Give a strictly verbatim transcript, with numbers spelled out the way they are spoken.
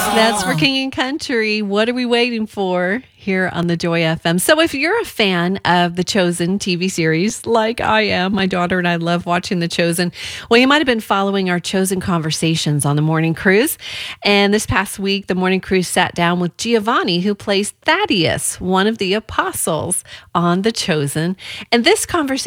That's for King and Country. What are we waiting for here on the Joy F M? So if you're a fan of The Chosen T V series, like I am, my daughter and I love watching The Chosen. Well, you might have been following our Chosen Conversations on the Morning Cruise. And this past week, the Morning Cruise sat down with Giovanni, who plays Thaddeus, one of the apostles on The Chosen. And this conversation